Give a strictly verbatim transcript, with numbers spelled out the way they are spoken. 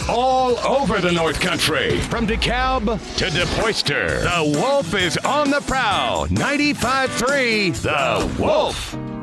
all over the North Country. From DeKalb to DePoister, the Wolf is on the prowl. ninety-five point three, The Wolf.